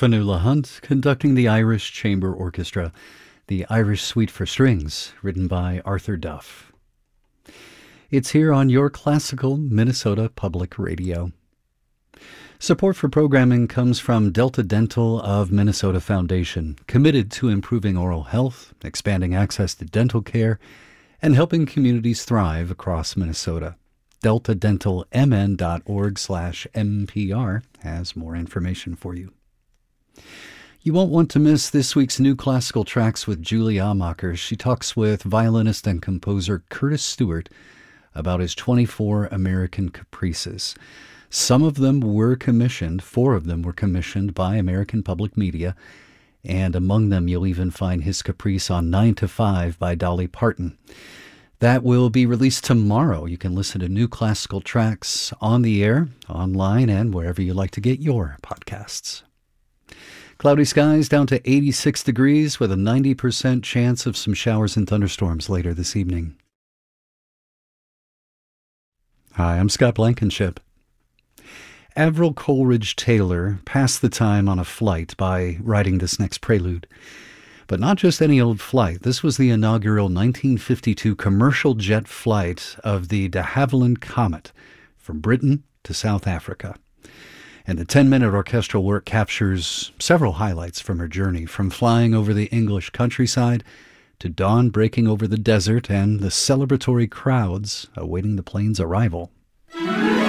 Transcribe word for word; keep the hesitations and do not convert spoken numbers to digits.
Fanula Hunt conducting the Irish Chamber Orchestra, the Irish Suite for Strings, written by Arthur Duff. It's here on your classical Minnesota Public Radio. Support for programming comes from Delta Dental of Minnesota Foundation, committed to improving oral health, expanding access to dental care, and helping communities thrive across Minnesota. delta dental m n dot org slash M P R has more information for you. You won't want to miss this week's New Classical Tracks with Julie Amacher. She talks with violinist and composer Curtis Stewart about his twenty-four American Caprices. Some of them were commissioned, four of them were commissioned by American Public Media, and among them you'll even find his Caprice on nine to five by Dolly Parton. That will be released tomorrow. You can listen to New Classical Tracks on the air, online, and wherever you like to get your podcasts. Cloudy skies down to eighty-six degrees with a ninety percent chance of some showers and thunderstorms later this evening. Hi, I'm Scott Blankenship. Avril Coleridge Taylor passed the time on a flight by writing this next prelude. But not just any old flight. This was the inaugural nineteen fifty-two commercial jet flight of the de Havilland Comet from Britain to South Africa. And the ten-minute orchestral work captures several highlights from her journey, from flying over the English countryside to dawn breaking over the desert and the celebratory crowds awaiting the plane's arrival.